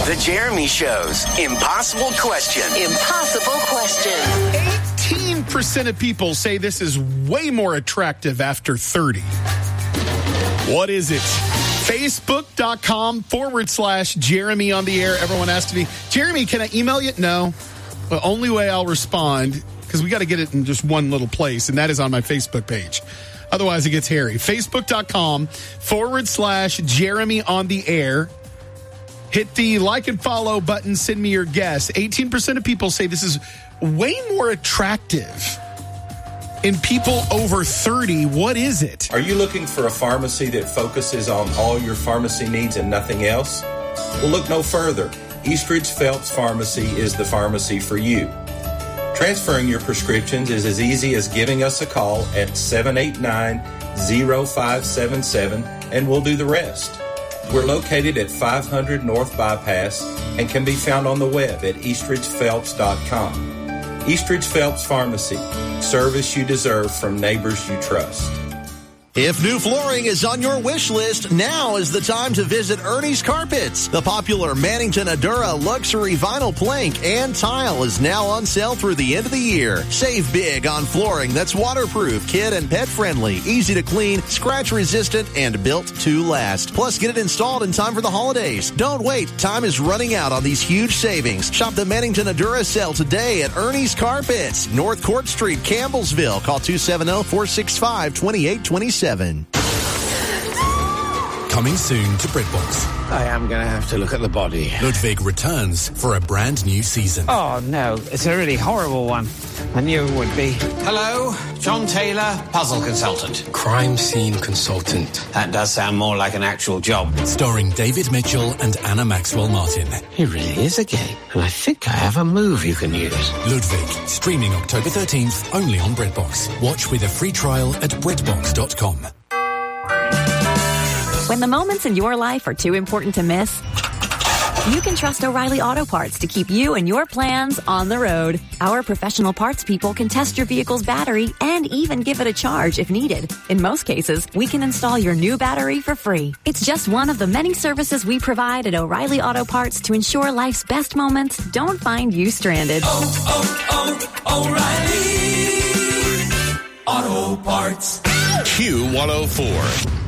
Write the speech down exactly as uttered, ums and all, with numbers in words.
The Jeremy Show's Impossible Question. Impossible Question. eighteen percent of people say this is way more attractive after thirty. What is it? Facebook.com forward slash Jeremy on the air. Everyone asks me, Jeremy, can I email you? No. The only way I'll respond, because we got to get it in just one little place, and that is on my Facebook page. Otherwise, it gets hairy. Facebook.com forward slash Jeremy on the air. Hit the like and follow button. Send me your guess. eighteen percent of people say this is way more attractive in people over thirty. What is it? Are you looking for a pharmacy that focuses on all your pharmacy needs and nothing else? Well, look no further. Eastridge Phelps Pharmacy is the pharmacy for you. Transferring your prescriptions is as easy as giving us a call at seven eight nine, zero five seven seven, and we'll do the rest. We're located at five hundred North Bypass and can be found on the web at eastridge phelps dot com. Eastridge Phelps Pharmacy, service you deserve from neighbors you trust. If new flooring is on your wish list, now is the time to visit Ernie's Carpets. The popular Mannington Adura luxury vinyl plank and tile is now on sale through the end of the year. Save big on flooring that's waterproof, kid and pet friendly, easy to clean, scratch resistant, and built to last. Plus, get it installed in time for the holidays. Don't wait. Time is running out on these huge savings. Shop the Mannington Adura sale today at Ernie's Carpets, North Court Street, Campbellsville. Call two seven zero, four six five, two eight two seven. Seven. Coming soon to BritBox. I am going to have to look at the body. Ludwig returns for a brand new season. Oh, no. It's a really horrible one. I knew it would be. Hello, John Taylor, puzzle consultant. Crime scene consultant. That does sound more like an actual job. Starring David Mitchell and Anna Maxwell Martin. He really is a game, and I think I have a move you can use. Ludwig, streaming October thirteenth, only on BritBox. Watch with a free trial at britbox dot com. When the moments in your life are too important to miss, you can trust O'Reilly Auto Parts to keep you and your plans on the road. Our professional parts people can test your vehicle's battery and even give it a charge if needed. In most cases, we can install your new battery for free. It's just one of the many services we provide at O'Reilly Auto Parts to ensure life's best moments don't find you stranded. Oh, oh, oh, O'Reilly Auto Parts. Q one oh four.